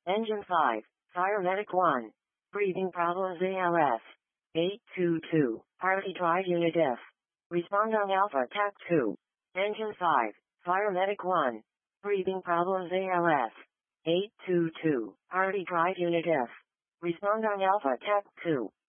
Engine 5, Fire Medic 1. Breathing problems ALS. 822, Party Drive Unit F. Respond on Alpha TAC 2. Engine 5, Fire Medic 1. Breathing problems ALS. 822, Party Drive Unit F. Respond on Alpha TAC 2.